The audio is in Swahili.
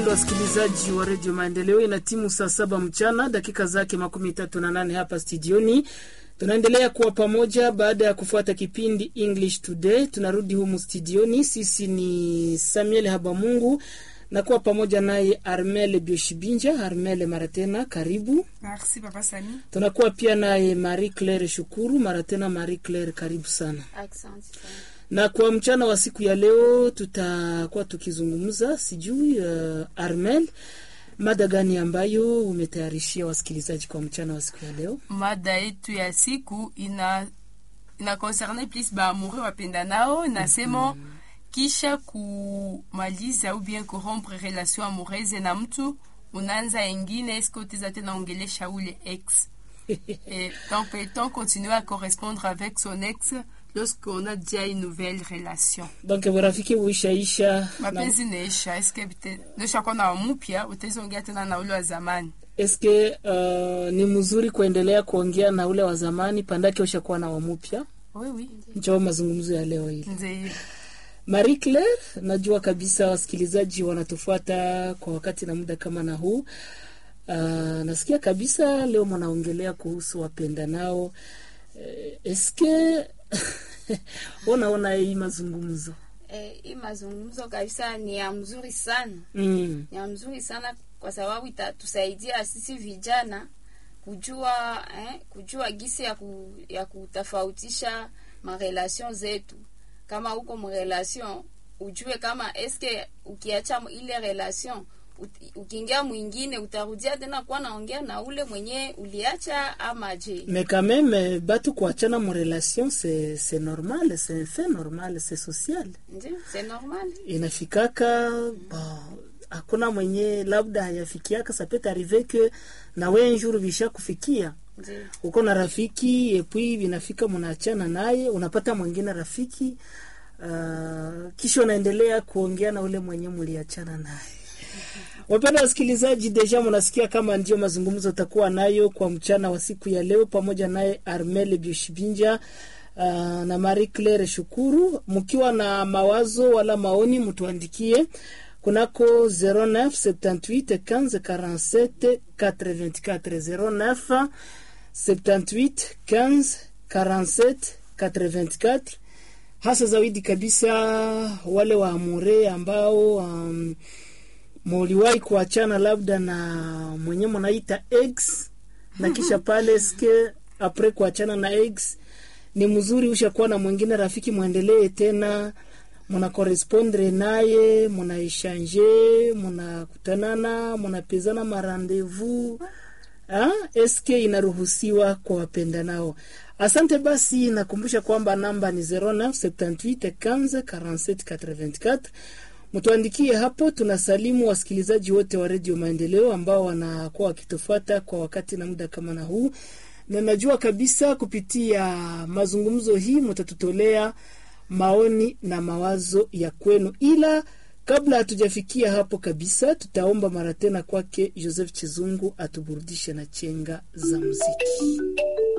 Wasikilizaji wa Radio Maendeleo, ina timu saa 7 mchana dakika zake 38 hapa studioni. Tunaendelea kuwa pamoja baada ya kufuata kipindi English Today. Tunarudi humu studioni. Sisi ni Samuel Habamungu na kuwa pamoja naye Armel Bioshibinja. Armel, maratena karibu. Merci Papa Sami. Tunakuwa pia naye Marie Claire Shukuru. Maratena Marie Claire, karibu sana. Asante sana. Na kwa mchana wa siku ya leo tutakuwa tukizungumza sijui Armel, mada gani ambayo umetayarishia wasikilizaji kwa mchana wa siku ya leo? Mada yetu ya siku ina concerne plus ba amoureux wapendanao, nasema kisha kumaliza ou bien corrompre relation amoureuse na mtu unaanza ingine, est-ce que utaweza tena ongelesha ule ex? Et donc peut-on continuer à correspondre avec son ex lorsqu'on a déjà une nouvelle relation? Donc urafiki uishaisha, mapenzi naisha, est-ce que ndio kwa na mpya utaongea tena na ule wa zamani? Est-ce que ni mzuri kuendelea kuongea na ule wa zamani pandake ushakuwa na mpya? Oui. Njoo mazungumzo ya leo hili. Ndio. Marie Claire, najua kabisa wasikilizaji wanatufuata kwa wakati na muda kama na huu. Nasikia kabisa leo mnaongelea kuhusu wapendanao. Eske unaona hii mazungumzo? Hii mazungumzo kabisa ni ya mzuri sana. Ni ya mzuri sana kwa sababu itatusaidia sisi vijana kujua gisi ya kutofautisha marelation zetu. Kama uko mrelation ujue kama eske ukiacha ile relation ukiingia mwingine utarudia tena kwa naongea na ule mwenye uliacha ama je? Mais quand même batu kuachana mu relation c'est normal, c'est un fait normal, c'est social. Ndio, c'est normal. Inafikaka hakuna mwenye labda hayafikiaka, ça peut arriver que na wewe un jour bisha kufikia. Ndio. Uko na rafiki et puis binafika mnaachana naye, unapata mwingine rafiki kisha unaendelea kuongea na ule mwenye mliachana naye. Wapenda wasikilizaji, deja mnasikia kama ndio mazungumzo takuwa nayo kwa mchana wa siku ya leo pamoja naye Armel Bioshibinja na Marie Claire Shukuru. Mkiwa na mawazo wala maoni mtuandikie kunako 09 78 15 47 84 09 78 15 47 84. Hasa zaidi kabisa wale wa amure ambao mliwahi kuachana labda na mwenye mnaita ex na kisha pale ske après kuachana na ex ni mzuri ushakuwa na mwingine rafiki, muendelee tena, mna correspondre naye, mna échanger, mna kutanana, mna pezana ma rendez-vous. Eske inaruhusiwa kwa wapendanao? Asante. Basi nakumbusha kwamba namba ni 0978 15 47 84. Mtuandikie hapo. Tunasalimu wasikilizaji wote wa Radio Maendeleo ambao wanakuwa wakitufuata kwa wakati na muda kama na huu, na najua kabisa kupitia mazungumzo hii mtatutolea maoni na mawazo ya kwenu, ila kabla hatujafikia hapo kabisa tutaomba mara tena kwake Joseph Chizungu atuburudishe na chenga za muziki.